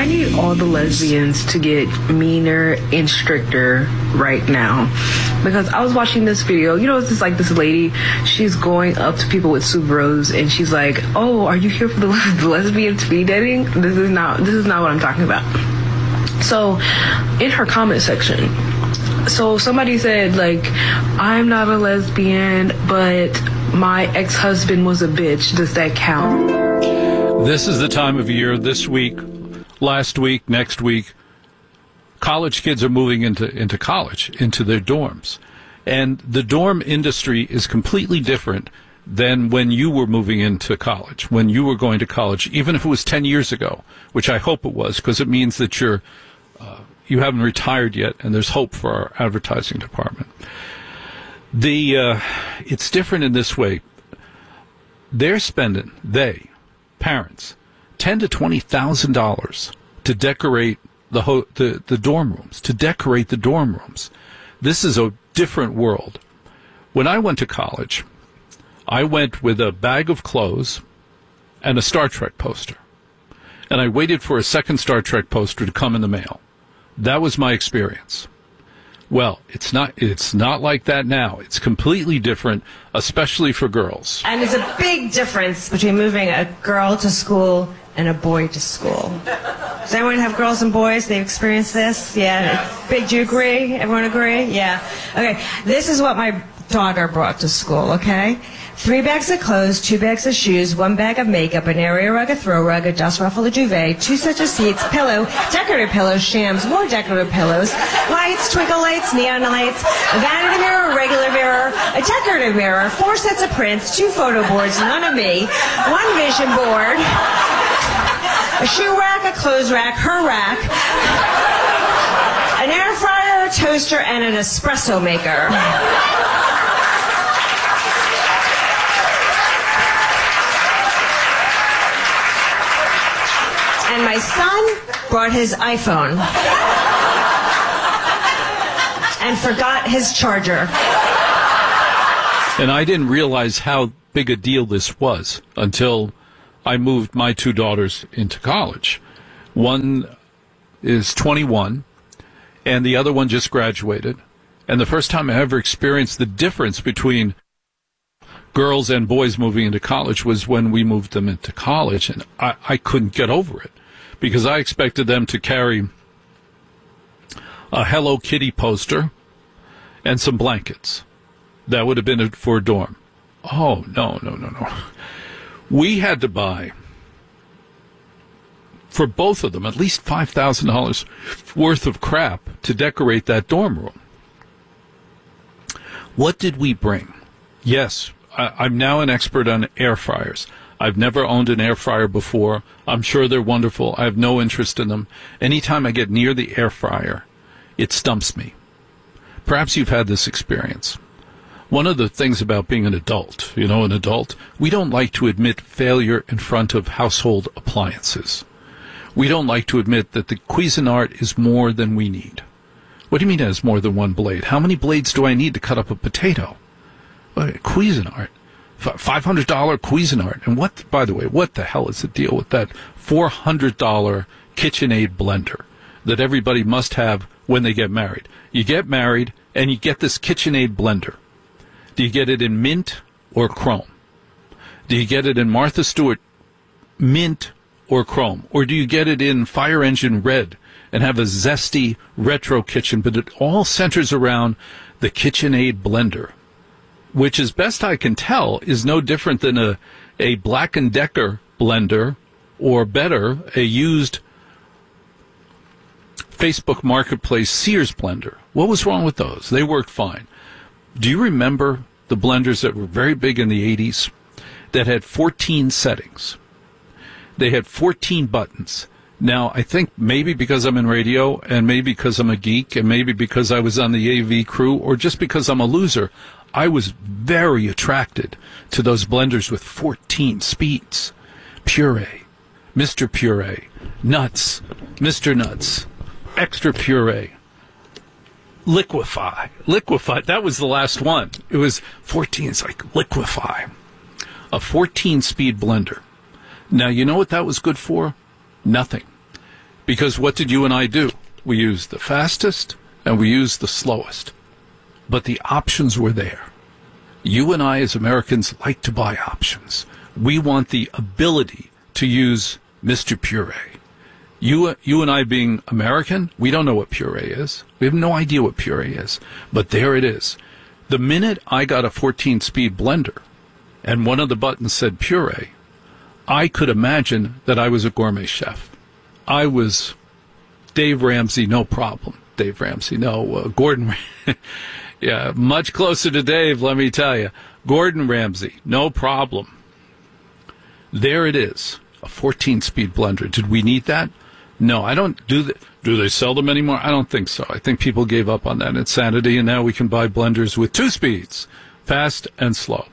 I need all the lesbians to get meaner and stricter right now. Because I was watching this video, it's just like this lady, she's going up to people with Subarus and she's like, oh, are you here for the lesbian speed dating? This is not what I'm talking about. So in her comment section, so somebody said, like, I'm not a lesbian, but my ex-husband was a bitch. Does that count? This is the time of year, this week, last week, next week, college kids are moving into college, into their dorms. And the dorm industry is completely different than when you were moving into college, when you were going to college, even if it was 10 years ago, which I hope it was, because it means that you haven't retired yet, and there's hope for our advertising department. It's different in this way. They're spending, parents, $10,000 to $20,000 to decorate the dorm rooms, to decorate the dorm rooms. This is a different world. When I went to college, I went with a bag of clothes and a Star Trek poster. And I waited for a second Star Trek poster to come in the mail. That was my experience. Well, it's not like that now. It's completely different, especially for girls. And there's a big difference between moving a girl to school and a boy to school. Does anyone have girls and boys? They've experienced this? Yeah. Big, do you agree? Everyone agree? Yeah. Okay. This is what my daughter brought to school, okay? 3 bags of clothes, 2 bags of shoes, 1 bag of makeup, an area rug, a throw rug, a dust ruffle, a duvet, 2 sets of seats, pillow, decorative pillows, shams, more decorative pillows, lights, twinkle lights, neon lights, a vanity mirror, a regular mirror, a decorative mirror, 4 sets of prints, 2 photo boards, none of me, 1 vision board, a shoe rack, a clothes rack, her rack, an air fryer, a toaster, and an espresso maker. And my son brought his iPhone and forgot his charger. And I didn't realize how big a deal this was until I moved my 2 daughters into college. One is 21, and the other one just graduated. And the first time I ever experienced the difference between girls and boys moving into college was when we moved them into college, and I couldn't get over it. Because I expected them to carry a Hello Kitty poster and some blankets. That would have been it for a dorm. Oh, no. We had to buy, for both of them, at least $5,000 worth of crap to decorate that dorm room. What did we bring? Yes, I'm now an expert on air fryers. I've never owned an air fryer before. I'm sure they're wonderful. I have no interest in them. Anytime I get near the air fryer, it stumps me. Perhaps you've had this experience. One of the things about being an adult, we don't like to admit failure in front of household appliances. We don't like to admit that the Cuisinart is more than we need. What do you mean it has more than one blade? How many blades do I need to cut up a potato? Cuisinart. $500 Cuisinart. And by the way, what the hell is the deal with that $400 KitchenAid blender that everybody must have when they get married? You get married and you get this KitchenAid blender. Do you get it in mint or chrome? Do you get it in Martha Stewart mint or chrome? Or do you get it in fire engine red and have a zesty retro kitchen? But it all centers around the KitchenAid blender, which, as best I can tell, is no different than a Black & Decker blender, or better, a used Facebook Marketplace Sears blender. What was wrong with those? They worked fine. Do you remember the blenders that were very big in the 80s that had 14 settings? They had 14 buttons. Now, I think maybe because I'm in radio, and maybe because I'm a geek, and maybe because I was on the AV crew, or just because I'm a loser, I was very attracted to those blenders with 14 speeds. Puree, Mr. Puree, Nuts, Mr. Nuts, Extra Puree, Liquify. That was the last one. It was 14. It's like Liquify. A 14-speed blender. Now, you know what that was good for? Nothing. Because what did you and I do? We used the fastest and we used the slowest. But the options were there. You and I as Americans like to buy options. We want the ability to use Mr. Puree. You and I being American, we don't know what puree is. We have no idea what puree is. But there it is. The minute I got a 14-speed blender and one of the buttons said puree, I could imagine that I was a gourmet chef. I was Dave Ramsey, no problem. Dave Ramsey, no. Gordon, yeah, much closer to Dave, let me tell you. Gordon Ramsay, no problem. There it is, a 14-speed blender. Did we need that? No, I don't do that. Do they sell them anymore? I don't think so. I think people gave up on that insanity, and now we can buy blenders with 2 speeds, fast and slow.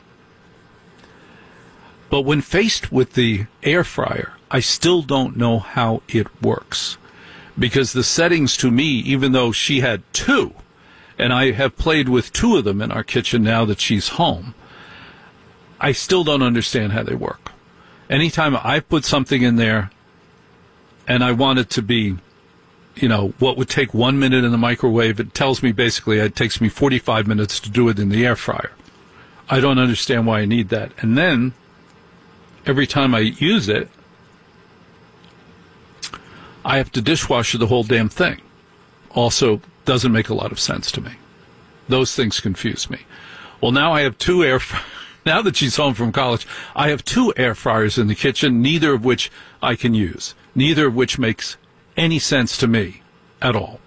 But when faced with the air fryer, I still don't know how it works. Because the settings to me, even though she had 2, and I have played with 2 of them in our kitchen now that she's home, I still don't understand how they work. Anytime I put something in there and I want it to be, what would take 1 minute in the microwave, it tells me basically it takes me 45 minutes to do it in the air fryer. I don't understand why I need that. And then every time I use it, I have to dishwasher the whole damn thing. Also, doesn't make a lot of sense to me. Those things confuse me. Well, now I have 2 air fryers. Now that she's home from college, I have 2 air fryers in the kitchen, neither of which I can use. Neither of which makes any sense to me at all.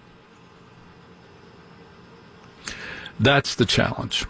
That's the challenge.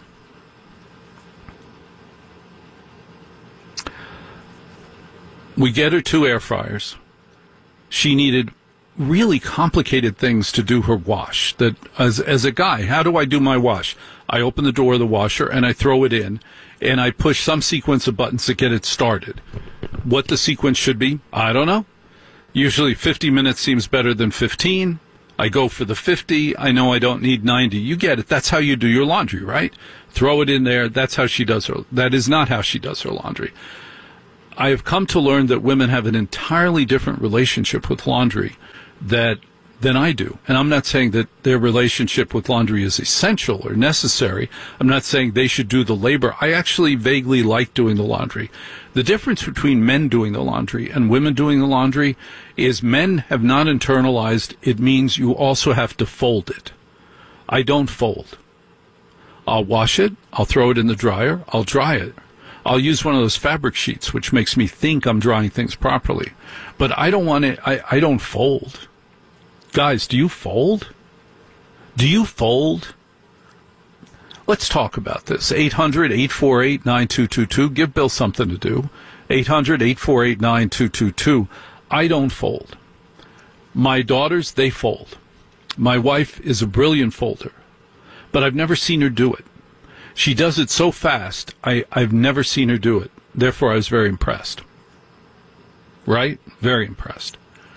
We get her 2 air fryers. She needed really complicated things to do her wash. That as a guy, how do I do my wash? I open the door of the washer and I throw it in, and I push some sequence of buttons to get it started. What the sequence should be, I don't know. Usually 50 minutes seems better than 15. I go for the 50. I know I don't need 90. You get it. That's how you do your laundry, right? Throw it in there. That's how she does her. That is not how she does her laundry. I have come to learn that women have an entirely different relationship with laundry than I do. And I'm not saying that their relationship with laundry is essential or necessary. I'm not saying they should do the labor. I actually vaguely like doing the laundry. The difference between men doing the laundry and women doing the laundry is men have not internalized it means you also have to fold it. I don't fold. I'll wash it. I'll throw it in the dryer. I'll dry it. I'll use one of those fabric sheets, which makes me think I'm drying things properly. But I don't want it. I don't fold. Guys, do you fold? Do you fold? Let's talk about this. 800-848-9222. Give Bill something to do. 800-848-9222. I don't fold. My daughters, they fold. My wife is a brilliant folder, but I've never seen her do it. She does it so fast, I've never seen her do it. Therefore, I was very impressed. Right? Very impressed.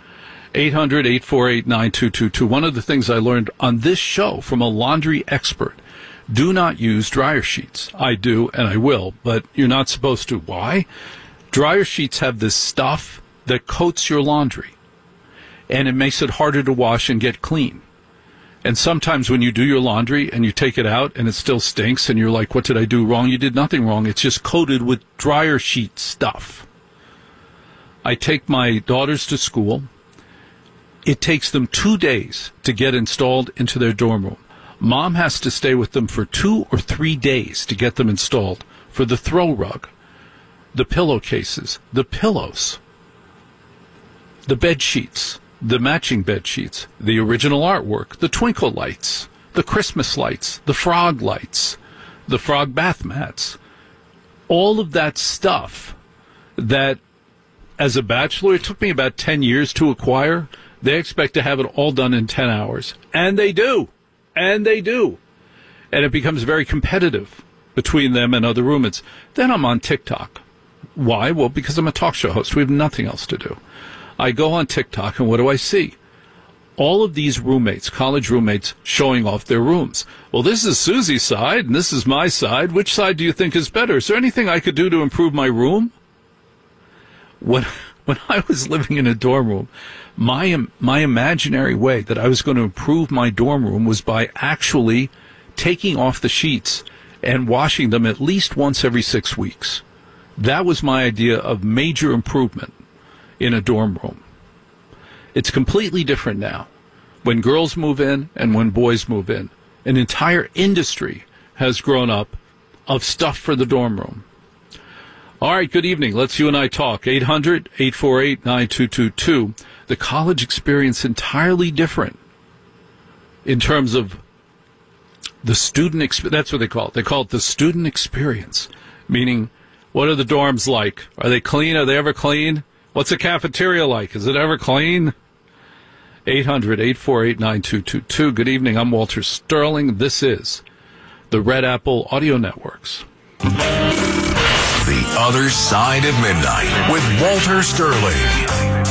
800-848-9222. One of the things I learned on this show from a laundry expert, do not use dryer sheets. I do, and I will, but you're not supposed to. Why? Dryer sheets have this stuff that coats your laundry, and it makes it harder to wash and get clean. And sometimes when you do your laundry and you take it out and it still stinks and you're like, what did I do wrong? You did nothing wrong. It's just coated with dryer sheet stuff. I take my daughters to school. It takes them 2 days to get installed into their dorm room. Mom has to stay with them for 2 or 3 days to get them installed for the throw rug, the pillowcases, the pillows, the bed sheets, the matching bed sheets, the original artwork, the twinkle lights, the Christmas lights, the frog lights, the frog bath mats, all of that stuff that, as a bachelor, it took me about 10 years to acquire. They expect to have it all done in 10 hours. And they do. And they do. And it becomes very competitive between them and other roommates. Then I'm on TikTok. Why? Well, because I'm a talk show host. We have nothing else to do. I go on TikTok, and what do I see? All of these roommates, college roommates, showing off their rooms. Well, this is Susie's side, and this is my side. Which side do you think is better? Is there anything I could do to improve my room? When when I was living in a dorm room, my imaginary way that I was going to improve my dorm room was by actually taking off the sheets and washing them at least once every 6 weeks. That was my idea of major improvement in a dorm room. It's completely different now. When girls move in and when boys move in, an entire industry has grown up of stuff for the dorm room. All right, good evening. Let's you and I talk. 800-848-9222. The college experience entirely different in terms of the student experience. That's what they call it. They call it the student experience, meaning what are the dorms like? Are they clean? Are they ever clean? What's the cafeteria like? Is it ever clean? 800-848-9222. Good evening. I'm Walter Sterling. This is the Red Apple Audio Networks. The Other Side of Midnight with Walter Sterling.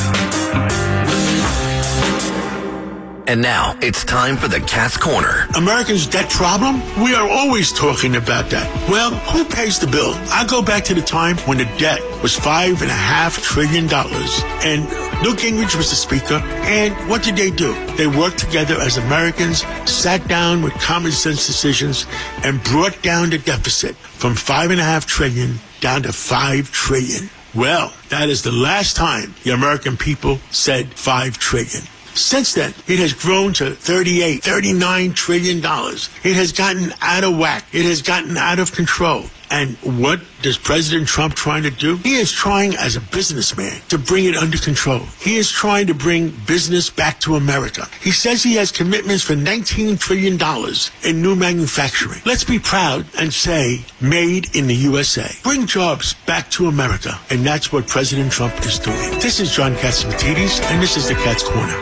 And now it's time for the Cat's Corner. Americans' debt problem? We are always talking about that. Well, who pays the bill? I go back to the time when the debt was $5.5 trillion. And Newt Gingrich was the speaker. And what did they do? They worked together as Americans, sat down with common sense decisions, and brought down the deficit from $5.5 trillion down to $5 trillion. Well, that is the last time the American people said $5 trillion. Since then, it has grown to $39 trillion. It has gotten out of whack. It has gotten out of control. And what is President Trump trying to do? He is trying, as a businessman, to bring it under control. He is trying to bring business back to America. He says he has commitments for $19 trillion in new manufacturing. Let's be proud and say, made in the USA. Bring jobs back to America. And that's what President Trump is doing. This is John Catsimatidis, and this is the Cat's Corner.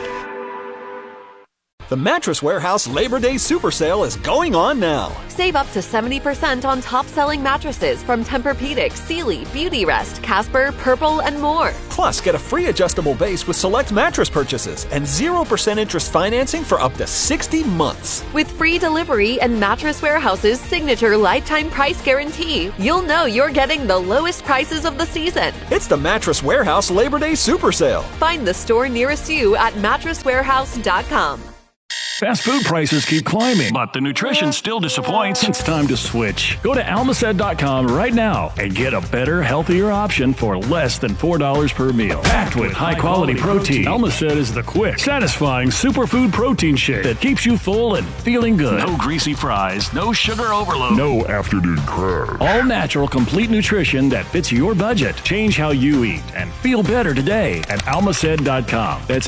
The Mattress Warehouse Labor Day Super Sale is going on now. Save up to 70% on top-selling mattresses from Tempur-Pedic, Sealy, Beautyrest, Casper, Purple, and more. Plus, get a free adjustable base with select mattress purchases and 0% interest financing for up to 60 months. With free delivery and Mattress Warehouse's signature lifetime price guarantee, you'll know you're getting the lowest prices of the season. It's the Mattress Warehouse Labor Day Super Sale. Find the store nearest you at mattresswarehouse.com. Fast food prices keep climbing, but the nutrition still disappoints. It's time to switch. Go to almacet.com right now and get a better, healthier option for less than $4 per meal. Packed with high-quality protein, Almacet is the quick, satisfying superfood protein shake that keeps you full and feeling good. No greasy fries, no sugar overload, no afternoon crash. All natural, complete nutrition that fits your budget. Change how you eat and feel better today at almacet.com. That's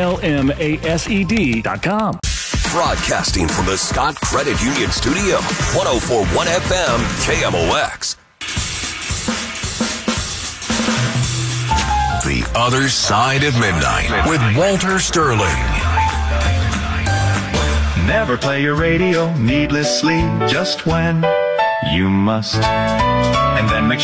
ALMASED.com. Broadcasting from the Scott Credit Union Studio, 104.1 FM, KMOX. The Other Side of Midnight with Walter Sterling. Never play your radio needlessly, just when you must. And then make sure